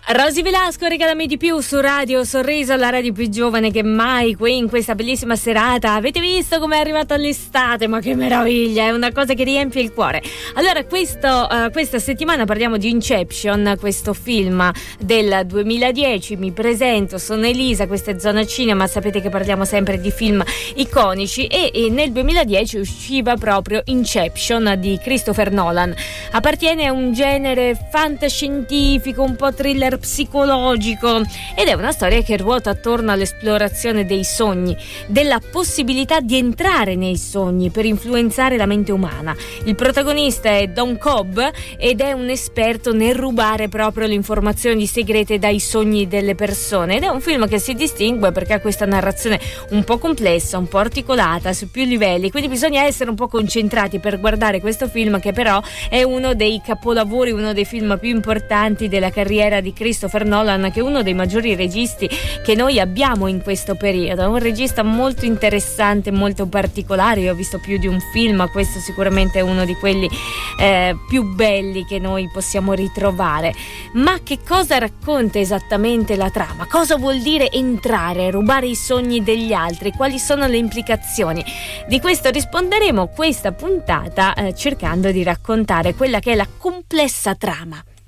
Rosy Velasco, regalami di più su Radio Sorriso, la radio più giovane che mai qui in questa bellissima serata. Avete visto com'è arrivata l'estate? Ma che meraviglia, è una cosa che riempie il cuore. Allora, questa settimana parliamo di Inception, questo film del 2010. Mi presento, sono Elisa, questa è Zona Cinema, sapete che parliamo sempre di film iconici e nel 2010 usciva proprio Inception di Christopher Nolan. Appartiene a un genere fantascientifico, un po' thriller psicologico, ed è una storia che ruota attorno all'esplorazione dei sogni, della possibilità di entrare nei sogni per influenzare la mente umana. Il protagonista è Don Cobb ed è un esperto nel rubare proprio le informazioni segrete dai sogni delle persone, ed è un film che si distingue perché ha questa narrazione un po' complessa, un po' articolata su più livelli, quindi bisogna essere un po' concentrati per guardare questo film, che però è uno dei capolavori, uno dei film più importanti della carriera di Christopher Nolan, che è uno dei maggiori registi che noi abbiamo in questo periodo. È un regista molto interessante, molto particolare. Io ho visto più di un film, questo sicuramente è uno di quelli più belli che noi possiamo ritrovare. Ma che cosa racconta esattamente la trama? Cosa vuol dire entrare, rubare i sogni degli altri? Quali sono le implicazioni? Di questo risponderemo questa puntata cercando di raccontare quella che è la complessa trama.